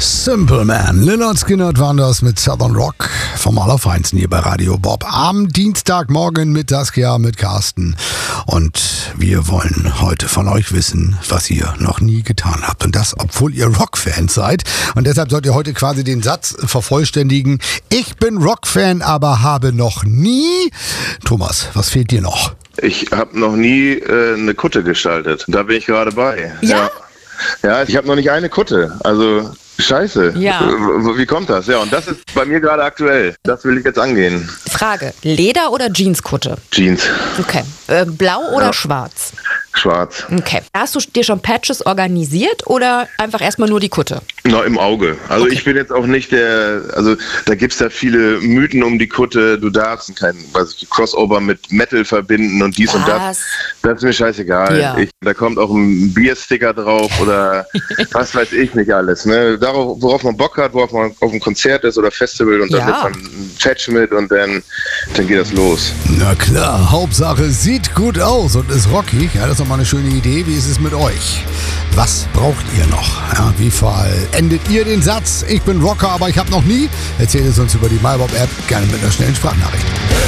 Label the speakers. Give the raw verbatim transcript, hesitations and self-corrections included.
Speaker 1: Simple Man, Lynyrd Skynyrd waren das mit Southern Rock vom Allerfeinsten hier bei Radio Bob. Am Dienstagmorgen mit Saskia, mit Carsten. Und wir wollen heute von euch wissen, was ihr noch nie getan habt. Und das, obwohl ihr Rockfans seid. Und deshalb sollt ihr heute quasi den Satz vervollständigen. Ich bin Rockfan, aber habe noch nie... Thomas, was fehlt dir noch?
Speaker 2: Ich habe noch nie äh, eine Kutte gestaltet. Da bin ich gerade bei.
Speaker 3: Ja?
Speaker 2: Ja, ja ich habe noch nicht eine Kutte. Also... Scheiße.
Speaker 3: Ja.
Speaker 2: Wie kommt das? Ja, und das ist bei mir gerade aktuell. Das will ich jetzt angehen.
Speaker 3: Frage, Leder oder Jeanskutte?
Speaker 2: Jeans.
Speaker 3: Okay. Äh, blau oder
Speaker 2: Ja.
Speaker 3: schwarz?
Speaker 2: Schwarz.
Speaker 3: Okay. Hast du dir schon Patches organisiert oder einfach erstmal nur die Kutte?
Speaker 2: Noch im Auge. Also
Speaker 3: Okay.
Speaker 2: ich bin jetzt auch nicht der, also da gibt's ja viele Mythen um die Kutte. Du darfst kein, weiß ich, Crossover mit Metal verbinden und dies und das.
Speaker 3: Was?
Speaker 2: Das ist mir scheißegal.
Speaker 3: Ja.
Speaker 2: Ich, da kommt auch ein Biersticker drauf oder was weiß ich nicht alles. Ne? Darauf, worauf man Bock hat, worauf man auf einem Konzert ist oder Festival und dann
Speaker 3: Ja.
Speaker 2: nimmt man ein Patch mit und dann, dann geht das los.
Speaker 1: Na klar, Hauptsache sieht gut aus und ist rockig. Ja, das ist doch mal eine schöne Idee. Wie ist es mit euch? Was braucht ihr noch? Ja, wie vollendet ihr den Satz? Ich bin Rocker, aber ich habe noch nie? Erzählt es uns über die MyBob-App, gerne mit einer schnellen Sprachnachricht.